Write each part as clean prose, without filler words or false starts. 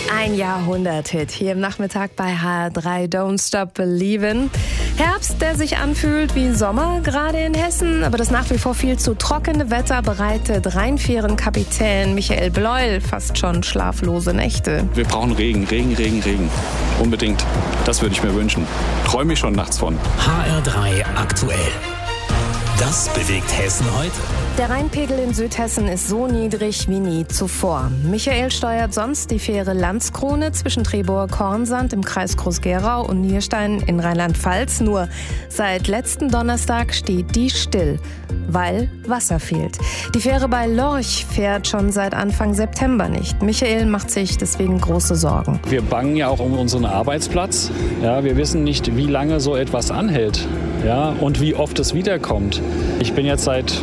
Ein Jahrhundert-Hit hier im Nachmittag bei HR3 Don't Stop Believin'. Herbst, der sich anfühlt wie Sommer, gerade in Hessen. Aber das nach wie vor viel zu trockene Wetter bereitet Rheinfährenkapitän Michael Bleuel fast schon schlaflose Nächte. Wir brauchen Regen. Unbedingt. Das würde ich mir wünschen. Träume ich schon nachts von. HR3 aktuell. Das bewegt Hessen heute. Der Rheinpegel in Südhessen ist so niedrig wie nie zuvor. Michael steuert sonst die Fähre Landskrone zwischen Trebower-Kornsand im Kreis Groß-Gerau und Nierstein in Rheinland-Pfalz. Nur seit letzten Donnerstag steht die still, weil Wasser fehlt. Die Fähre bei Lorch fährt schon seit Anfang September nicht. Michael macht sich deswegen große Sorgen. Wir bangen ja auch um unseren Arbeitsplatz. Ja, wir wissen nicht, wie lange so etwas anhält, ja, und wie oft es wiederkommt. Ich bin jetzt seit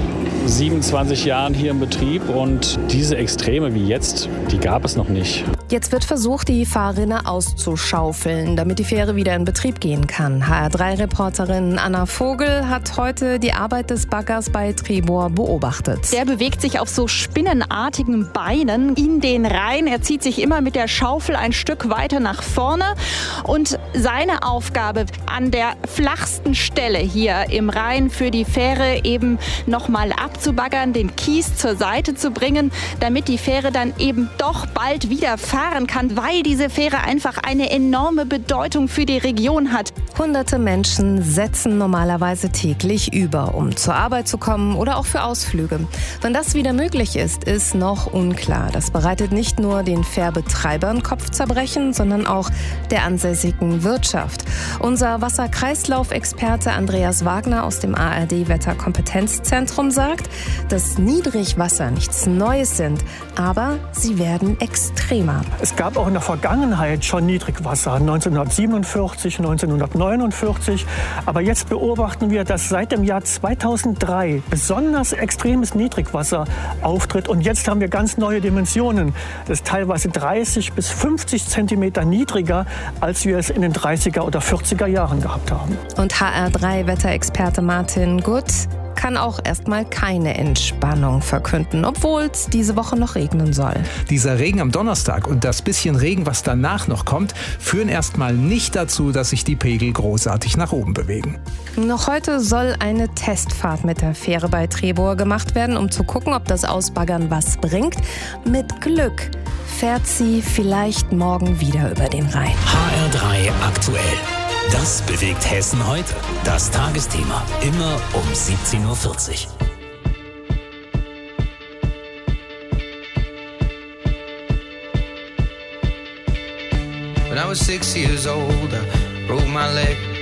27 Jahren hier im Betrieb und diese Extreme wie jetzt, die gab es noch nicht. Jetzt wird versucht, die Fahrrinne auszuschaufeln, damit die Fähre wieder in Betrieb gehen kann. HR3-Reporterin Anna Vogel hat heute die Arbeit des Baggers bei Trebower beobachtet. Der bewegt sich auf so spinnenartigen Beinen in den Rhein. Er zieht sich immer mit der Schaufel ein Stück weiter nach vorne. Und seine Aufgabe an der flachsten Stelle hier im Rhein für die Fähre eben nochmal abzubaggern, den Kies zur Seite zu bringen, damit die Fähre dann eben doch bald wieder fahren kann, weil diese Fähre einfach eine enorme Bedeutung für die Region hat. Hunderte Menschen setzen normalerweise täglich über, um zur Arbeit zu kommen oder auch für Ausflüge. Wann das wieder möglich ist noch unklar. Das bereitet nicht nur den Fährbetreibern Kopfzerbrechen, sondern auch der ansässigen Wirtschaft. Unser Wasserkreislaufexperte Andreas Wagner aus dem ARD-Wetterkompetenzzentrum sagt, dass Niedrigwasser nichts Neues sind, aber sie werden extremer. Es gab auch in der Vergangenheit schon Niedrigwasser, 1947, 1949. Aber jetzt beobachten wir, dass seit dem Jahr 2003 besonders extremes Niedrigwasser auftritt. Und jetzt haben wir ganz neue Dimensionen. Das ist teilweise 30 bis 50 Zentimeter niedriger, als wir es in den 30er oder 40er Jahren gehabt haben. Und HR3-Wetterexperte Martin Gutt kann auch erstmal keine Entspannung verkünden, obwohl es diese Woche noch regnen soll. Dieser Regen am Donnerstag und das bisschen Regen, was danach noch kommt, führen erstmal nicht dazu, dass sich die Pegel großartig nach oben bewegen. Noch heute soll eine Testfahrt mit der Fähre bei Trebower gemacht werden, um zu gucken, ob das Ausbaggern was bringt. Mit Glück fährt sie vielleicht morgen wieder über den Rhein. HR3 aktuell. Das bewegt Hessen heute. Das Tagesthema. Immer um 17:40 Uhr. When I was 6 years old, I broke my leg.